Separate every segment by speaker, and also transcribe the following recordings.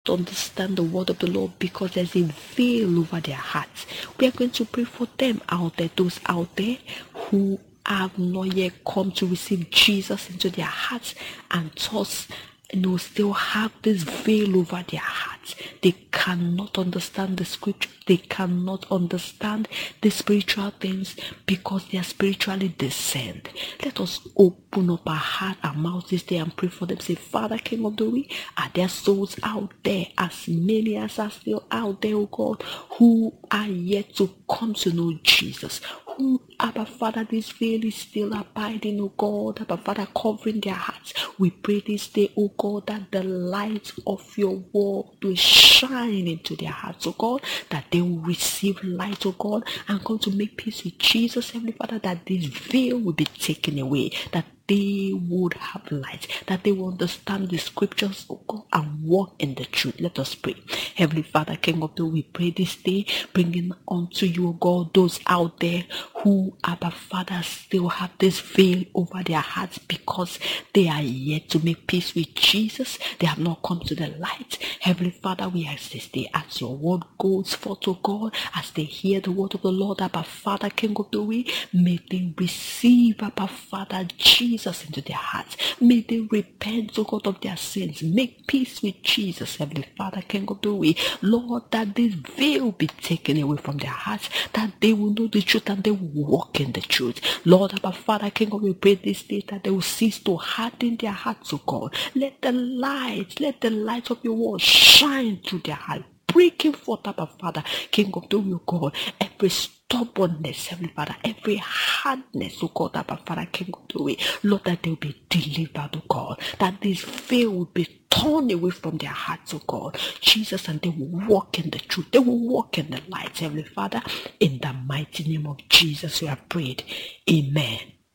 Speaker 1: understand the word of the Lord because there's a veil over their hearts. We are going to pray for them out there, those out there who have not yet come to receive Jesus into their hearts and thus still have this veil over their hearts. They cannot understand the scripture. They cannot understand the spiritual things because they are spiritually discerned. Let us open up our heart, our mouth this day and pray for them. Say, Father, King of glory, are there souls out there, as many as are still out there, oh God, who are yet to come to know Jesus? Who, Abba Father, this veil is still abiding, oh God, Abba Father, covering their hearts. We pray this day, oh God, that the light of your word will shine into their hearts, oh God, that they will receive light, oh God, and come to make peace with Jesus, Heavenly Father, that this veil will be taken away, that they would have light, that they will understand the scriptures, oh God, and walk in the truth. Let us pray. Heavenly Father, King of the, we pray this day, bringing unto you, oh God, those out there who, Abba Father, still have this veil over their hearts because they are yet to make peace with Jesus. They have not come to the light. Heavenly Father, we ask this day, as your word goes forth, oh God, as they hear the word of the Lord, Abba Father, King of the way, may they receive, Abba Father, Jesus into their hearts. May they repent, oh God, of their sins. Make peace with Jesus, Heavenly Father, King of the way. Lord, that this veil be taken away from their hearts, that they will know the truth and they will walk in the truth. Lord, Abba Father, King of, we pray this day that they will cease to harden their hearts, oh God. Let the light of your word shine through their heart, breaking forth, Abba Father, King of the will, God, every stubbornness, Heavenly Father, every hardness, oh God, Abba Father, King of the way, Lord, that they will be delivered, oh God, that this veil will be torn away from their hearts, oh God, Jesus, and they will walk in the truth, they will walk in the light, Heavenly Father, in the mighty name of Jesus we have prayed, amen.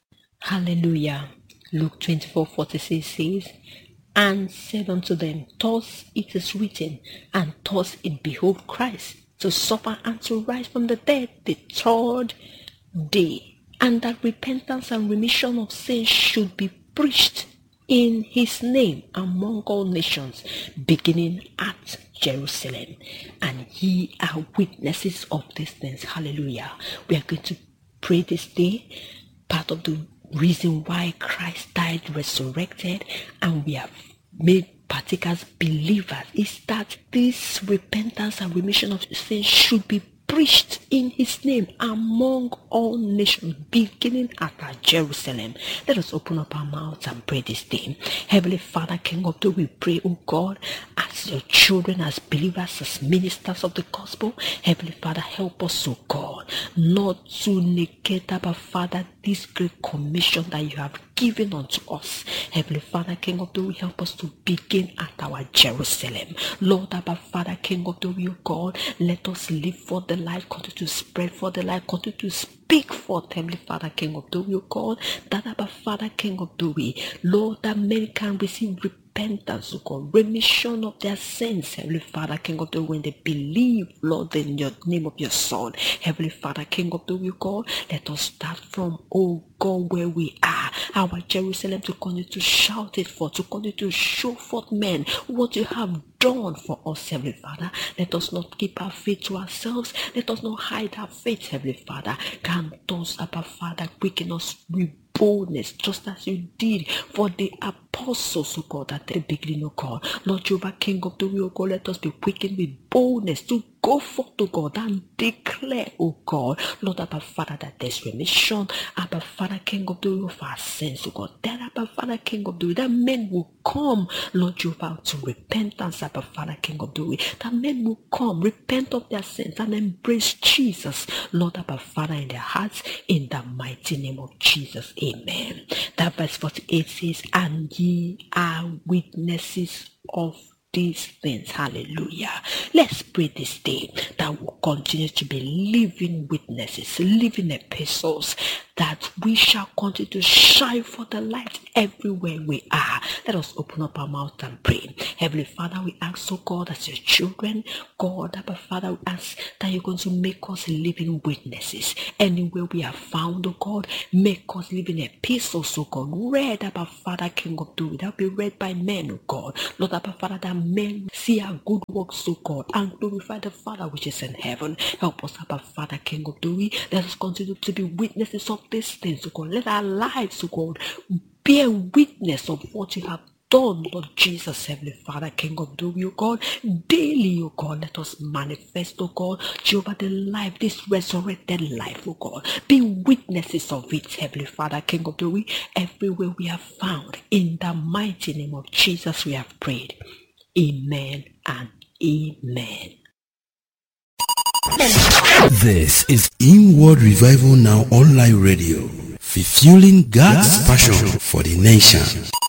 Speaker 1: Hallelujah. Luke 24:46 says, and said unto them, thus it is written, and thus it behoved Christ to suffer and to rise from the dead the third day, and that repentance and remission of sins should be preached in his name among all nations, beginning at Jerusalem. And ye are witnesses of these things. Hallelujah. We are going to pray this day. Part of the reason why Christ died, resurrected, and we have made partakers believers is that this repentance and remission of sins should be preached in his name among all nations, beginning at Jerusalem. Let us open up our mouths and pray this day. Heavenly Father, King of the, we pray, oh God, as your children, as believers, as ministers of the gospel. Heavenly Father, help us, oh God, not to negate, Abba Father, this great commission that you have given unto us. Heavenly Father, King of the way, help us to begin at our Jerusalem. Lord, Abba Father, King of the way, God, let us live for the light, continue to spread for the light, continue to speak forth, Heavenly Father, King of the way, God, that Abba Father, King of the way, Lord, that men can receive repentance, oh God, remission of their sins, Heavenly Father, King of the way, when they believe, Lord, in your name of your Son. Heavenly Father, King of the way, God, let us start from, oh God, where we are, our Jerusalem, to continue to shout it forth, to continue to show forth men what you have done for us, Heavenly Father. Let us not keep our faith to ourselves. Let us not hide our faith, Heavenly Father. Can those, Abba Father, quicken us with boldness, just as you did for the apostles, oh God, at the beginning, oh God. Lord Jehovah, King of the world, God, let us be quickened with boldness to go forth, oh God, and declare, oh God, Lord Abba Father, that there's remission, Abba Father, King of the world, of our sins, oh God. That Abba Father, King of the world, that men will come, Lord Jehovah, to repentance, Abba Father, King of the world. That men will come, repent of their sins, and embrace Jesus, Lord Abba Father, in their hearts, in the mighty name of Jesus. Amen. That verse 48 says, and ye are witnesses of these things. Hallelujah. Let's pray this day that we'll continue to be living witnesses, living epistles, that we shall continue to shine for the light everywhere we are. Let us open up our mouth and pray. Heavenly Father, we ask, oh God, as your children, God, Abba Father, we ask that you're going to make us living witnesses. Anywhere we are found, oh God, make us living epistles, oh God, read, Abba Father, King of glory, that will be read by men, oh God. Lord, Abba Father, that men see our good works, oh God, and glorify the Father which is in heaven. Help us, Abba Father, King of glory. Let us continue to be witnesses of these things, oh God. Let our lives, oh God, bear witness of what you have done, Lord Jesus, Heavenly Father, King of glory, oh God. Daily, oh God, let us manifest, oh God, Jehovah, the life, this resurrected life, oh God. Be witnesses of it, Heavenly Father, King of glory, everywhere we are found. In the mighty name of Jesus, we have prayed. Amen and amen.
Speaker 2: This is Inward Revival Now Online Radio, fulfilling God's passion for the nation.